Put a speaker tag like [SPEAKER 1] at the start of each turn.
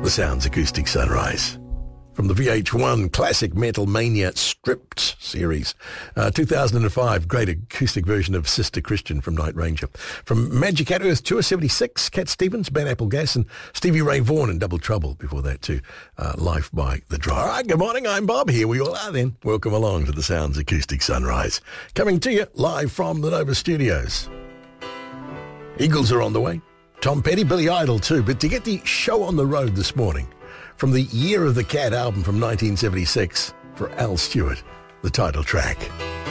[SPEAKER 1] The Sounds Acoustic Sunrise. From the VH1 Classic Metal Mania Stripped series. 2005, great acoustic version of Sister Christian from Night Ranger. From Magic at Earth Tour 76, Cat Stevens, Ben Applegas and Stevie Ray Vaughan and Double Trouble before that too. Life by The Dry. All right, good morning, I'm Bob. Here we all are then. Welcome along to the Sounds Acoustic Sunrise. Coming to you live from the Nova Studios. Eagles are on the way. Tom Petty, Billy Idol too. But to get the show on the road this morning, from the Year of the Cat album from 1976, for Al Stewart, the title track.